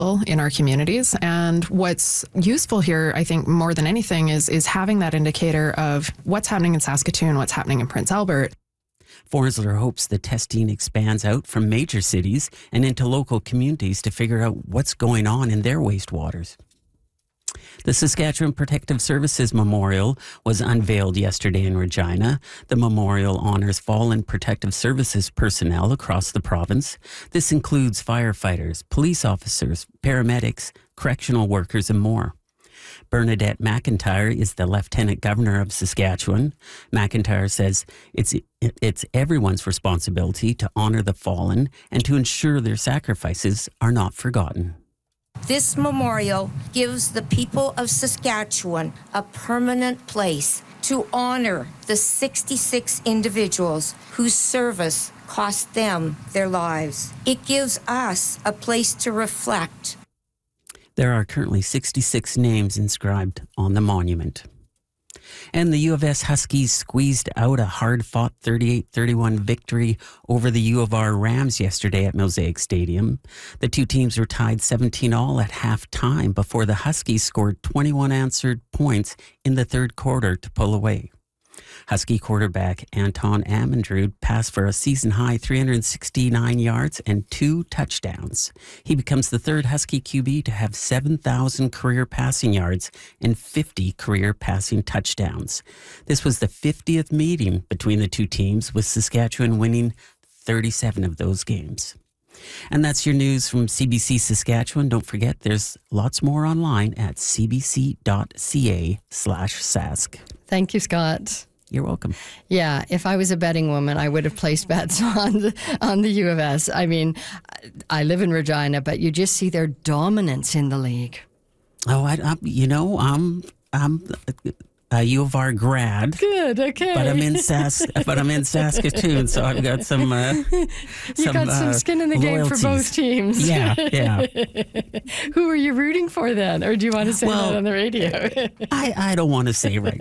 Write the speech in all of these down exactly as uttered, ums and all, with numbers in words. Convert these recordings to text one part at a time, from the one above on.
in our communities. And what's useful here, I think, more than anything, is is having that indicator of what's happening in Saskatoon, what's happening in Prince Albert. Forsler hopes the testing expands out from major cities and into local communities to figure out what's going on in their wastewaters. The Saskatchewan Protective Services Memorial was unveiled yesterday in Regina. The memorial honors fallen protective services personnel across the province. This includes firefighters, police officers, paramedics, correctional workers, and more. Bernadette McIntyre is the Lieutenant Governor of Saskatchewan. McIntyre says it's it's everyone's responsibility to honor the fallen and to ensure their sacrifices are not forgotten. This memorial gives the people of Saskatchewan a permanent place to honor the sixty-six individuals whose service cost them their lives. It gives us a place to reflect. There are currently sixty-six names inscribed on the monument. And the U of S Huskies squeezed out a hard-fought thirty-eight thirty-one victory over the U of R Rams yesterday at Mosaic Stadium. The two teams were tied seventeen all at halftime before the Huskies scored twenty-one answered points in the third quarter to pull away. Husky quarterback Anton Amendrud passed for a season-high three hundred sixty-nine yards and two touchdowns. He becomes the third Husky Q B to have seven thousand career passing yards and fifty career passing touchdowns. This was the fiftieth meeting between the two teams, with Saskatchewan winning thirty-seven of those games. And that's your news from C B C Saskatchewan. Don't forget, there's lots more online at cbc.ca slash sask. Thank you, Scott. You're welcome. Yeah, if I was a betting woman, I would have placed bets on the, on the U of S. I mean, I live in Regina, but you just see their dominance in the league. Oh, I, I you know, I'm I'm a U of R grad. Good, okay. But I'm in Sas, but I'm in Saskatoon, so I've got some. Uh, you some, got some uh, skin in the game loyalties. for both teams. Yeah, yeah. Who are you rooting for then, or do you want to say Well, that on the radio? I I don't want to say right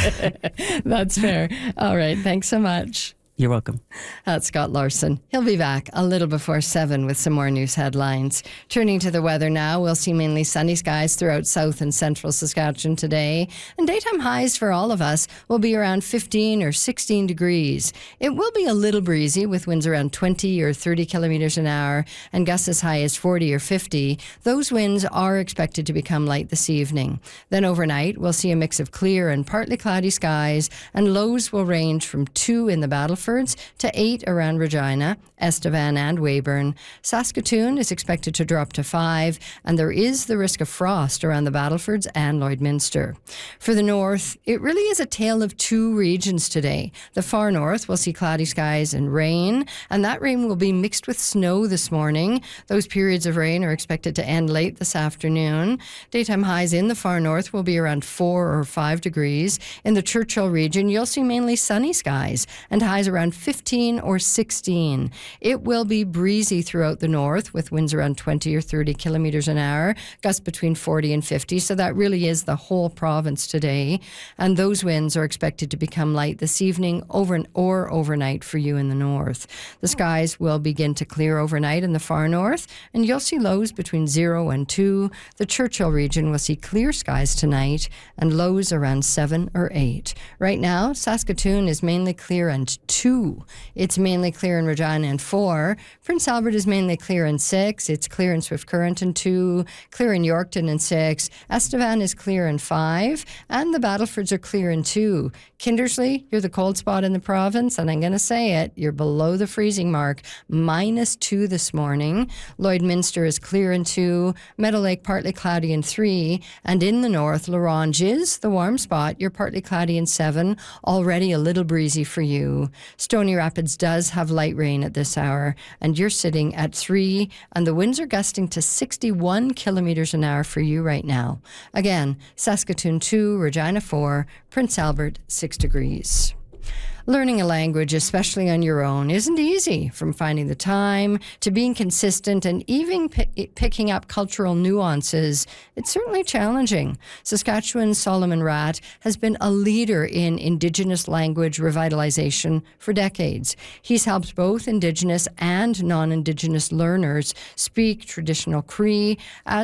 now. That's fair. All right, thanks so much. You're welcome. That's Scott Larson. He'll be back a little before seven with some more news headlines. Turning to the weather now, we'll see mainly sunny skies throughout south and central Saskatchewan today. And daytime highs for all of us will be around fifteen or sixteen degrees. It will be a little breezy with winds around twenty or thirty kilometers an hour and gusts as high as forty or fifty. Those winds are expected to become light this evening. Then overnight, we'll see a mix of clear and partly cloudy skies, and lows will range from two in the Battleford to eight around Regina, Estevan and Weyburn. Saskatoon is expected to drop to five, and there is the risk of frost around the Battlefords and Lloydminster. For the north, it really is a tale of two regions today. The far north will see cloudy skies and rain, and that rain will be mixed with snow this morning. Those periods of rain are expected to end late this afternoon. Daytime highs in the far north will be around four or five degrees. In the Churchill region, you'll see mainly sunny skies and highs around fifteen or sixteen. It will be breezy throughout the north with winds around twenty or thirty kilometers an hour, gusts between forty and fifty. So that really is the whole province today. And those winds are expected to become light this evening over or overnight for you in the north. The skies will begin to clear overnight in the far north, and you'll see lows between zero and two. The Churchill region will see clear skies tonight and lows around seven or eight. Right now, Saskatoon is mainly clear and two. It's mainly clear in Regina and four. Prince Albert is mainly clear in six. It's clear in Swift Current and two. Clear in Yorkton in six. Estevan is clear in five. And the Battlefords are clear in two. Kindersley, you're the cold spot in the province, and I'm going to say it, you're below the freezing mark, minus two this morning. Lloydminster is clear in two. Meadow Lake partly cloudy in three. And in the north, Larange is the warm spot. You're partly cloudy in seven. Already a little breezy for you. Stony Rapids does have light rain at this hour, and you're sitting at three, and the winds are gusting to sixty-one kilometers an hour for you right now. Again, Saskatoon two, Regina four, Prince Albert six degrees. Learning a language, especially on your own, isn't easy, from finding the time to being consistent and even p- picking up cultural nuances. It's certainly challenging. Saskatchewan's Solomon Ratt has been a leader in Indigenous language revitalization for decades. He's helped both Indigenous and non-Indigenous learners speak traditional Cree as